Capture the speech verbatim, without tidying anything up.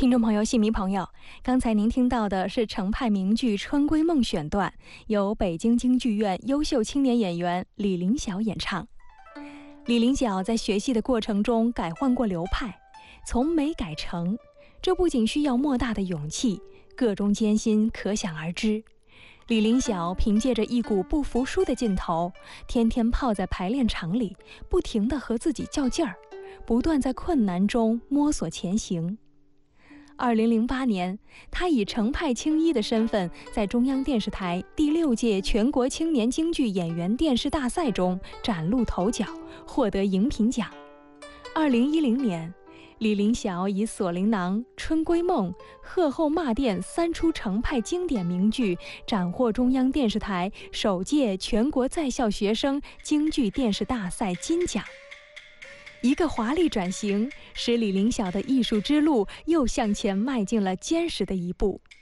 听众朋友、戏迷朋友，刚才您听到的是程派名剧《春闺梦》选段，由北京京剧院优秀青年演员李凌晓演唱。李凌晓在学戏的过程中改换过流派，从美改成，这不仅需要莫大的勇气，个中艰辛可想而知。李凌晓凭借着一股不服输的劲头，天天泡在排练场里，不停地和自己较劲儿，不断在困难中摸索前行。二零零八年，他以程派青衣的身份，在中央电视台第六届全国青年京剧演员电视大赛中崭露头角，获得荧屏奖。二零一零年，李凌晓以《锁麟囊》《春闺梦》《鹤后骂店》三出程派经典名剧，斩获中央电视台首届全国在校学生京剧电视大赛金奖。一个华丽转型，使李凌晓的艺术之路又向前迈进了坚实的一步。